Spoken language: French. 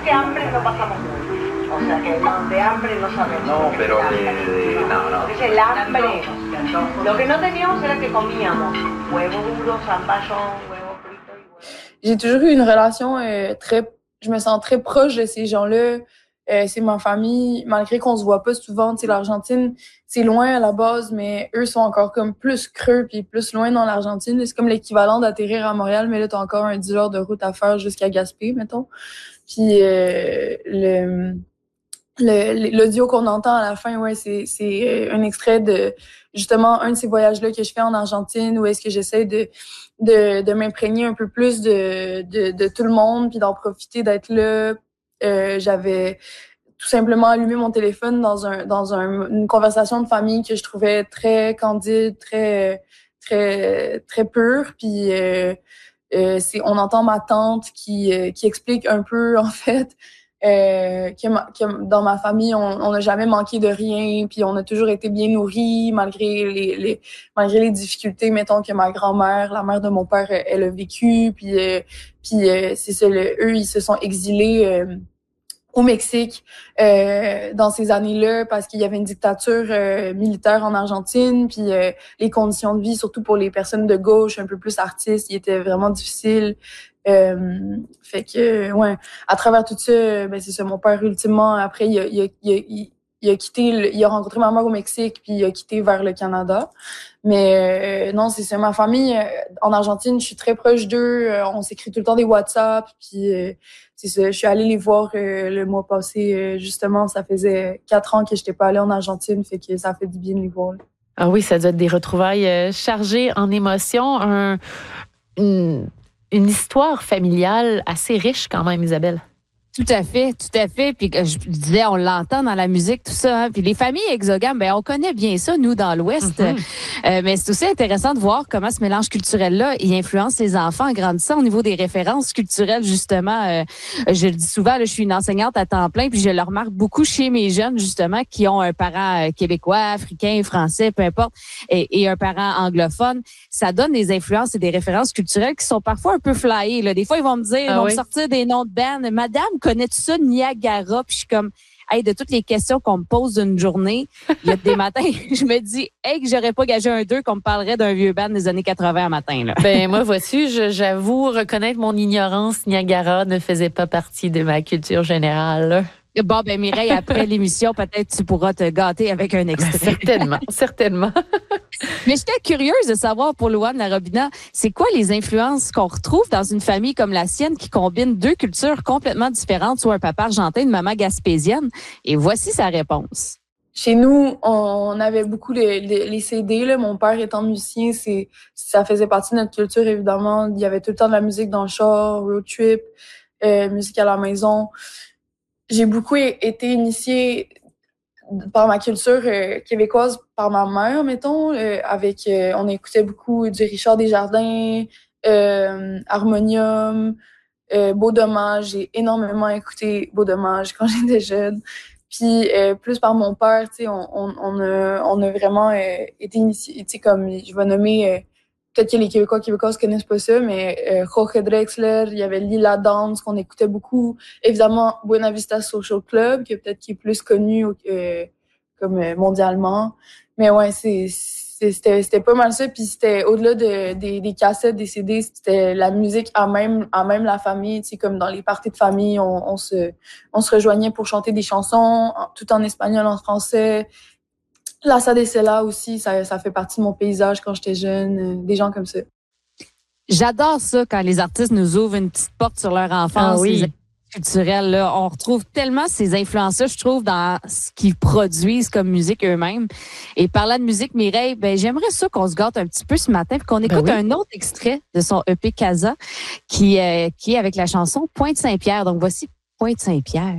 que hambre no pasamos mucho. O sea que no, de hambre no sabemos. No, pero no. Es el hambre. Lo que no teníamos era que comíamos huevo duro, zamballón, huevo frito y huevo. J'ai toujours eu une relation je me sens très proche de ces gens-là. C'est ma famille, malgré qu'on se voit pas souvent. Tu sais, l'Argentine, c'est loin à la base, mais eux sont encore comme plus creux puis plus loin dans l'Argentine. C'est comme l'équivalent d'atterrir à Montréal, mais là, t'as encore un 10 heures de route à faire jusqu'à Gaspé, mettons. Puis l'audio qu'on entend à la fin, ouais, c'est un extrait de justement un de ces voyages-là que je fais en Argentine, où est-ce que j'essaie de m'imprégner un peu plus de tout le monde, puis d'en profiter d'être là. J'avais tout simplement allumé mon téléphone dans une conversation de famille que je trouvais très candide, très pure. Puis on entend ma tante qui explique un peu en fait que dans ma famille on n'a jamais manqué de rien, puis on a toujours été bien nourris malgré les difficultés, mettons, que ma grand-mère, la mère de mon père, elle a vécu. Puis c'est ça, eux ils se sont exilés au Mexique dans ces années-là parce qu'il y avait une dictature militaire en Argentine, puis les conditions de vie, surtout pour les personnes de gauche un peu plus artistes, ils étaient vraiment difficiles. Fait que ouais, à travers tout ça, ben c'est ça, mon père ultimement après il a rencontré ma mère au Mexique, puis il a quitté vers le Canada. Mais non, c'est ça, ma famille en Argentine, je suis très proche d'eux, on s'écrit tout le temps des WhatsApp, puis c'est ça, je suis allée les voir le mois passé, justement, ça faisait 4 ans que j'étais pas allée en Argentine, fait que ça fait du bien de les voir. Là. Ah oui, ça doit être des retrouvailles chargées en émotions, une histoire familiale assez riche quand même, Isabelle. Tout à fait. Puis je disais, on l'entend dans la musique, tout ça. Hein? Puis les familles exogames, ben on connaît bien ça, nous, dans l'Ouest. Mais c'est aussi intéressant de voir comment ce mélange culturel-là, il influence les enfants en grandissant au niveau des références culturelles, justement. Je le dis souvent, là, je suis une enseignante à temps plein, puis je le remarque beaucoup chez mes jeunes, justement, qui ont un parent québécois, africain, français, peu importe, et un parent anglophone. Ça donne des influences et des références culturelles qui sont parfois un peu flyées. Là. Des fois, ils vont me dire, ils vont me sortir des noms de bands. Madame, connais-tu ça, Niagara? Puis je suis comme, hey, de toutes les questions qu'on me pose d'une journée, il y a des matins, je me dis, hey, que j'aurais pas gagé un 2 qu'on me parlerait d'un vieux band des années 80 un matin, là. Ben, moi, vois-tu, j'avoue reconnaître mon ignorance. Niagara ne faisait pas partie de ma culture générale, là. Bon, ben, Mireille, après l'émission, peut-être tu pourras te gâter avec un extrait. Certainement. Mais j'étais curieuse de savoir pour Louane Larobina, c'est quoi les influences qu'on retrouve dans une famille comme la sienne qui combine 2 cultures complètement différentes, soit un papa argentin, une maman gaspésienne? Et voici sa réponse. Chez nous, on avait beaucoup les CD. Là. Mon père étant musicien, ça faisait partie de notre culture, évidemment. Il y avait tout le temps de la musique dans le char, road trip, musique à la maison. J'ai beaucoup été initiée par ma culture québécoise, par ma mère, mettons, on écoutait beaucoup du Richard Desjardins, Harmonium, Beau Dommage. J'ai énormément écouté Beau Dommage quand j'étais jeune. Puis plus par mon père, tu sais, on a vraiment été initiés, tu sais, comme je vais nommer peut-être que les Québécoises connaissent pas ça, mais Jorge Drexler, il y avait Lila Downs qu'on écoutait beaucoup. Évidemment, Buena Vista Social Club, qui est plus connu comme mondialement. Mais ouais, c'était pas mal ça. Puis c'était au-delà des cassettes, des CD, c'était la musique à même la famille. Tu sais, comme dans les parties de famille, on se rejoignait pour chanter des chansons, tout en espagnol, en français. La Sadecella aussi, ça fait partie de mon paysage quand j'étais jeune, des gens comme ça. J'adore ça quand les artistes nous ouvrent une petite porte sur leur enfance. Ah oui. Culturelle, là. On retrouve tellement ces influences-là, je trouve, dans ce qu'ils produisent comme musique eux-mêmes. Et parlant de musique, Mireille, ben, j'aimerais ça qu'on se gâte un petit peu ce matin puis qu'on écoute un autre extrait de son EP Casa qui est avec la chanson Pointe Saint-Pierre. Donc voici Pointe Saint-Pierre.